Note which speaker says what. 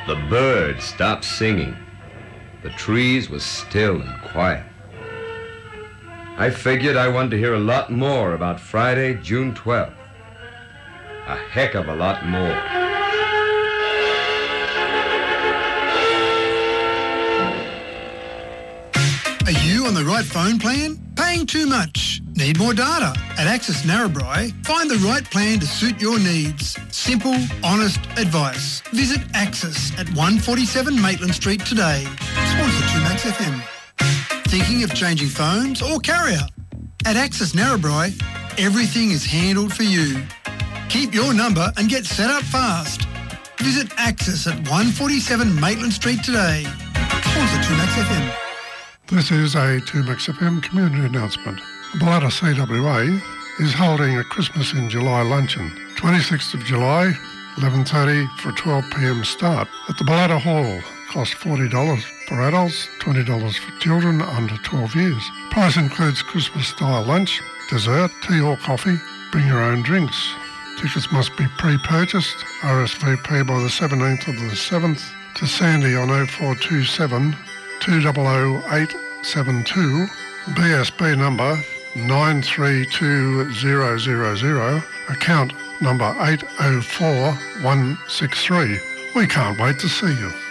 Speaker 1: The birds stopped singing. The trees were still and quiet. I figured I wanted to hear a lot more about Friday, June 12th. A heck of a lot more.
Speaker 2: Are you on the right phone plan? Paying too much? Need more data? At Access Narrabri, find the right plan to suit your needs. Simple, honest advice. Visit Access at 147 Maitland Street today. Sponsor 2Max FM. Thinking of changing phones or carrier? At Access Narrabri, everything is handled for you. Keep your number and get set up fast. Visit Access at 147 Maitland Street today. Sponsor 2Max FM.
Speaker 3: This is a 2Max FM community announcement. The Balata CWA is holding a Christmas in July luncheon, 26th of July, 11:30 for a 12 p.m. start at the Balata Hall. Cost $40 for adults, $20 for children under 12 years. Price includes Christmas-style lunch, dessert, tea or coffee. Bring your own drinks. Tickets must be pre-purchased. RSVP by the 17th of the 7th to Sandy on 0427 200 872, BSB number 932000, account number 804163. We can't wait to see you.